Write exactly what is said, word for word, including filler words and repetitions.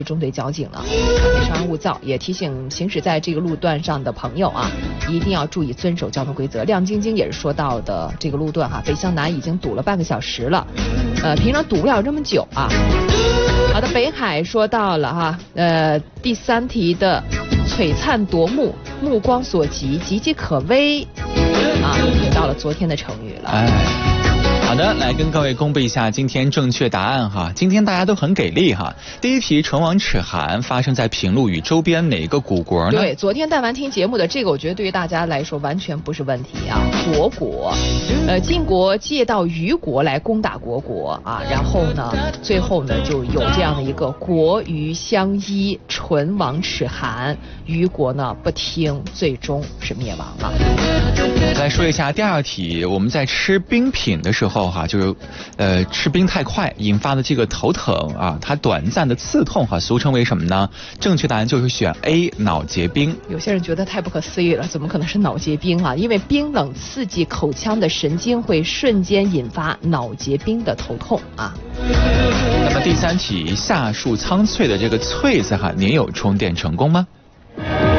中队交警了，非常勿躁，也提醒行驶在这个路段上的朋友啊，一定要注意遵守交通规则。亮晶晶也是说到的这个路段哈，北向南已经堵了半个小时了，呃，平常堵不了这么久啊。好的，北海说到了哈，呃，第三题的璀璨夺目，目光所及，岌岌可危啊，又到了昨天的成语了。 哎。好的，来跟各位公布一下今天正确答案哈。今天大家都很给力哈。第一题，唇亡齿寒发生在平陆与周边哪个古国呢？ 对，昨天但凡听节目的这个，我觉得对于大家来说完全不是问题啊。国国，呃，晋国借道虞国来攻打国国啊，然后呢，最后呢就有这样的一个国虞相依，唇亡齿寒，虞国呢不听，最终是灭亡了。 来说一下第二题，我们在吃冰品的时候哈，就是呃吃冰太快引发的这个头疼啊，它短暂的刺痛哈，俗称为什么呢？正确答案就是选 A 脑结冰。 有些人觉得太不可思议了，怎么可能是脑结冰啊？因为冰冷刺激口腔的神经，会瞬间引发脑结冰的头痛啊。 那么第三题，夏树苍翠的这个翠字哈，您有充电成功吗？